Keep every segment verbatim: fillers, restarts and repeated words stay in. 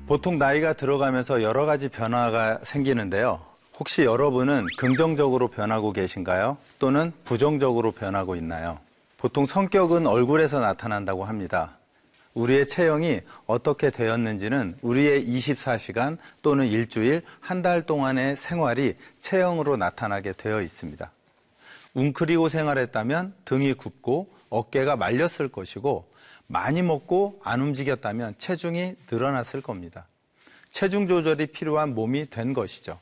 보통 나이가 들어가면서 여러 가지 변화가 생기는데요. 혹시 여러분은 긍정적으로 변하고 계신가요? 또는 부정적으로 변하고 있나요? 보통 성격은 얼굴에서 나타난다고 합니다. 우리의 체형이 어떻게 되었는지는 우리의 이십사 시간 또는 일주일, 한 달 동안의 생활이 체형으로 나타나게 되어 있습니다. 웅크리고 생활했다면 등이 굽고 어깨가 말렸을 것이고, 많이 먹고 안 움직였다면 체중이 늘어났을 겁니다. 체중 조절이 필요한 몸이 된 것이죠.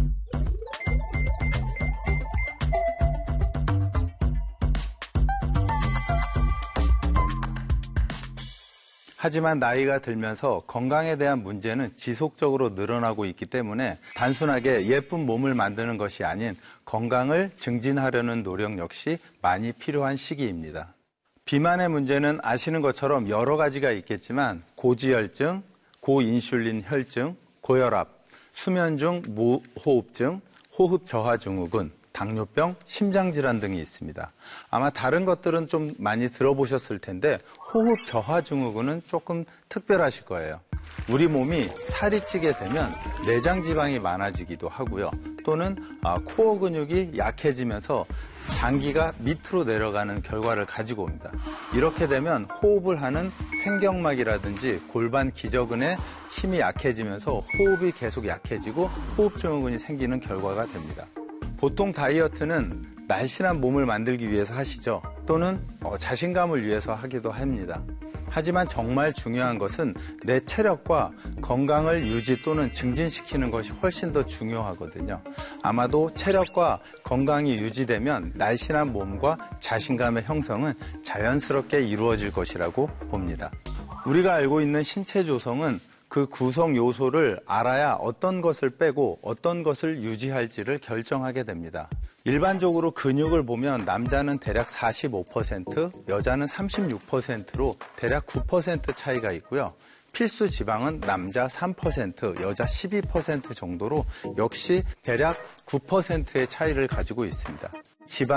하지만 나이가 들면서 건강에 대한 문제는 지속적으로 늘어나고 있기 때문에 단순하게 예쁜 몸을 만드는 것이 아닌 건강을 증진하려는 노력 역시 많이 필요한 시기입니다. 비만의 문제는 아시는 것처럼 여러 가지가 있겠지만 고지혈증, 고인슐린 혈증, 고혈압, 수면 중 무호흡증, 호흡 저하 증후군, 당뇨병, 심장질환 등이 있습니다. 아마 다른 것들은 좀 많이 들어보셨을 텐데 호흡 저하 증후군은 조금 특별하실 거예요. 우리 몸이 살이 찌게 되면 내장 지방이 많아지기도 하고요. 또는 코어 근육이 약해지면서 장기가 밑으로 내려가는 결과를 가지고 옵니다. 이렇게 되면 호흡을 하는 횡격막이라든지 골반 기저근의 힘이 약해지면서 호흡이 계속 약해지고 호흡 증후군이 생기는 결과가 됩니다. 보통 다이어트는 날씬한 몸을 만들기 위해서 하시죠. 또는 자신감을 위해서 하기도 합니다. 하지만 정말 중요한 것은 내 체력과 건강을 유지 또는 증진시키는 것이 훨씬 더 중요하거든요. 아마도 체력과 건강이 유지되면 날씬한 몸과 자신감의 형성은 자연스럽게 이루어질 것이라고 봅니다. 우리가 알고 있는 신체 조성은 그 구성 요소를 알아야 어떤 것을 빼고 어떤 것을 유지할지를 결정하게 됩니다. 일반적으로 근육을 보면 남자는 대략 사십오 퍼센트, 여자는 삼십육 퍼센트로 대략 구 퍼센트 차이가 있고요. 필수 지방은 남자 삼 퍼센트, 여자 십이 퍼센트 정도로 역시 대략 구 퍼센트의 차이를 가지고 있습니다. 지방